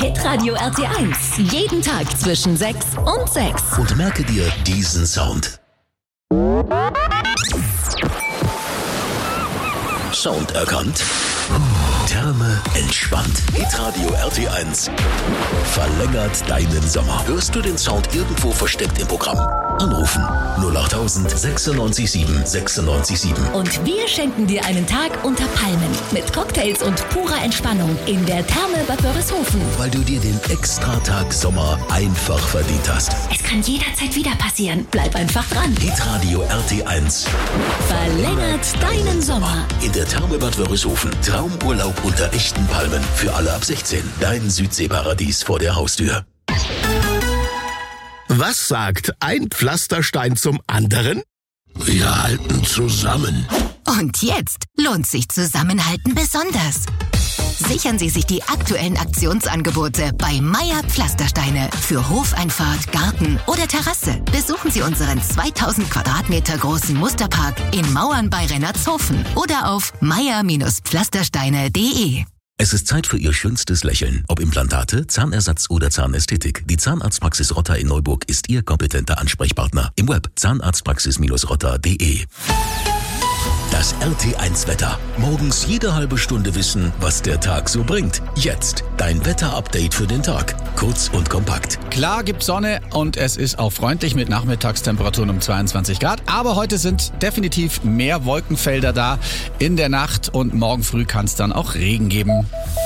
Hitradio RT1. Jeden Tag zwischen 6 und 6. Und merke dir diesen Sound. Sound erkannt. Therme entspannt. Hitradio RT1 verlängert deinen Sommer. Hörst du den Sound irgendwo versteckt im Programm? Anrufen 08000 96 7 96 7. Und wir schenken dir einen Tag unter Palmen mit Cocktails und purer Entspannung in der Therme Bad Wörishofen. Weil du dir den Extratag Sommer einfach verdient hast. Es kann jederzeit wieder passieren. Bleib einfach dran. Hitradio RT1 Verlängert deinen Sommer. in der Therme Bad Wörishofen. Traumurlaub unter echten Palmen. Für alle ab 16. Dein Südseeparadies vor der Haustür. Was sagt ein Pflasterstein zum anderen? Wir halten zusammen. Und jetzt lohnt sich Zusammenhalten besonders. Sichern Sie sich die aktuellen Aktionsangebote bei Meier Pflastersteine für Hofeinfahrt, Garten oder Terrasse. Besuchen Sie unseren 2000 Quadratmeter großen Musterpark in Mauern bei Rennertshofen oder auf meier-pflastersteine.de. Es ist Zeit für Ihr schönstes Lächeln. Ob Implantate, Zahnersatz oder Zahnästhetik. Die Zahnarztpraxis Rotter in Neuburg ist Ihr kompetenter Ansprechpartner. Im Web zahnarztpraxis-rotter.de. Das RT1-Wetter. Morgens jede halbe Stunde wissen, was der Tag so bringt. Jetzt dein Wetter-Update für den Tag. Kurz und kompakt. Klar gibt Sonne und es ist auch freundlich mit Nachmittagstemperaturen um 22 Grad. Aber heute sind definitiv mehr Wolkenfelder da in der Nacht und morgen früh kann es dann auch Regen geben.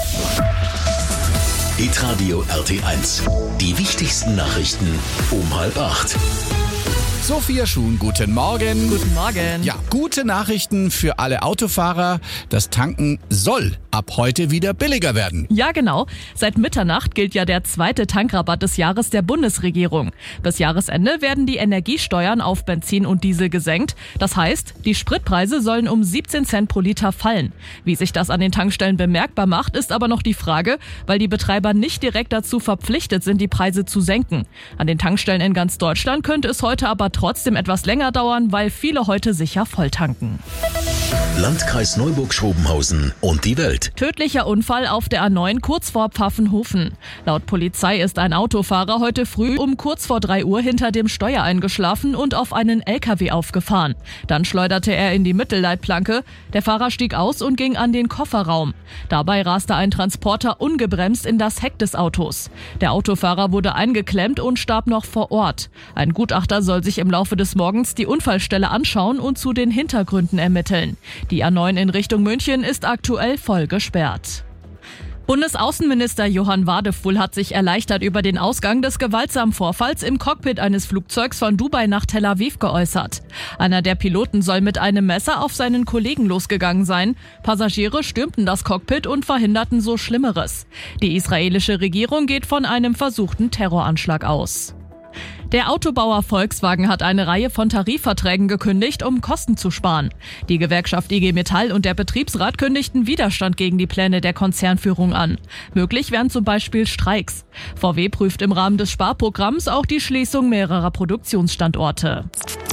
Hitradio RT1. Die wichtigsten Nachrichten um 7:30. Sophia Schuhn, guten Morgen. Guten Morgen. Ja, gute Nachrichten für alle Autofahrer. Das Tanken soll ab heute wieder billiger werden. Ja, genau. Seit Mitternacht gilt ja der zweite Tankrabatt des Jahres der Bundesregierung. Bis Jahresende werden die Energiesteuern auf Benzin und Diesel gesenkt. Das heißt, die Spritpreise sollen um 17 Cent pro Liter fallen. Wie sich das an den Tankstellen bemerkbar macht, ist aber noch die Frage, weil die Betreiber nicht direkt dazu verpflichtet sind, die Preise zu senken. An den Tankstellen in ganz Deutschland könnte es heute aber trotzdem etwas länger dauern, weil viele heute sicher voll tanken. Landkreis Neuburg-Schrobenhausen und die Welt. Tödlicher Unfall auf der A9 kurz vor Pfaffenhofen. Laut Polizei ist ein Autofahrer heute früh um kurz vor 3 Uhr hinter dem Steuer eingeschlafen und auf einen LKW aufgefahren. Dann schleuderte er in die Mittelleitplanke. Der Fahrer stieg aus und ging an den Kofferraum. Dabei raste ein Transporter ungebremst in das Heck des Autos. Der Autofahrer wurde eingeklemmt und starb noch vor Ort. Ein Gutachter soll sich im Laufe des Morgens die Unfallstelle anschauen und zu den Hintergründen ermitteln. Die A9 in Richtung München ist aktuell voll gesperrt. Bundesaußenminister Johann Wadefuhl hat sich erleichtert über den Ausgang des gewaltsamen Vorfalls im Cockpit eines Flugzeugs von Dubai nach Tel Aviv geäußert. Einer der Piloten soll mit einem Messer auf seinen Kollegen losgegangen sein. Passagiere stürmten das Cockpit und verhinderten so Schlimmeres. Die israelische Regierung geht von einem versuchten Terroranschlag aus. Der Autobauer Volkswagen hat eine Reihe von Tarifverträgen gekündigt, um Kosten zu sparen. Die Gewerkschaft IG Metall und der Betriebsrat kündigten Widerstand gegen die Pläne der Konzernführung an. Möglich wären zum Beispiel Streiks. VW prüft im Rahmen des Sparprogramms auch die Schließung mehrerer Produktionsstandorte.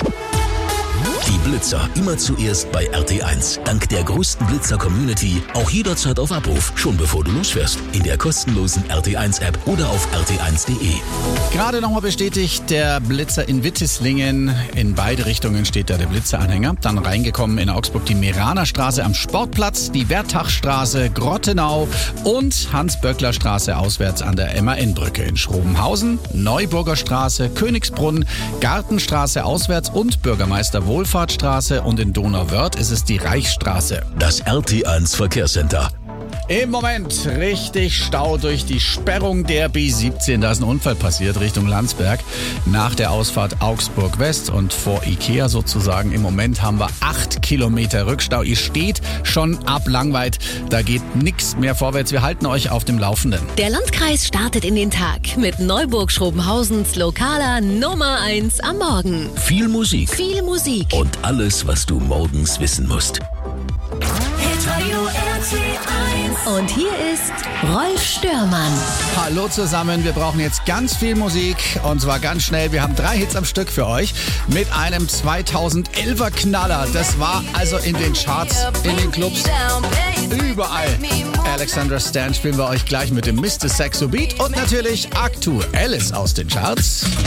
Die Blitzer immer zuerst bei RT1. Dank der größten Blitzer-Community auch jederzeit auf Abruf. Schon bevor du losfährst. In der kostenlosen RT1-App oder auf rt1.de. Gerade nochmal bestätigt, der Blitzer in Wittislingen. In beide Richtungen steht da der Blitzeranhänger. Dann reingekommen in Augsburg die Meraner-Straße am Sportplatz, die Wertachstraße, Grottenau und Hans-Böckler-Straße auswärts an der MAN-Brücke in Schrobenhausen, Neuburger Straße, Königsbrunn, Gartenstraße auswärts und Bürgermeister-Wohlfahrtsstraße und in Donauwörth ist es die Reichsstraße. Das RT1 Verkehrscenter. Im Moment richtig Stau durch die Sperrung der B17. Da ist ein Unfall passiert Richtung Landsberg nach der Ausfahrt Augsburg West und vor Ikea sozusagen. Im Moment haben wir 8 Kilometer Rückstau. Ihr steht schon ab Langweid. Da geht nichts mehr vorwärts. Wir halten euch auf dem Laufenden. Der Landkreis startet in den Tag mit Neuburg-Schrobenhausens lokaler Nummer 1 am Morgen. Viel Musik. Viel Musik. Und alles, was du morgens wissen musst. Hitradio RT1. Und hier ist Rolf Störmann. Hallo zusammen, wir brauchen jetzt ganz viel Musik und zwar ganz schnell. Wir haben 3 Hits am Stück für euch mit einem 2011er Knaller. Das war also in den Charts, in den Clubs, überall. Alexandra Stan spielen wir euch gleich mit dem Mr. Saxo Beat und natürlich Aktuelles aus den Charts.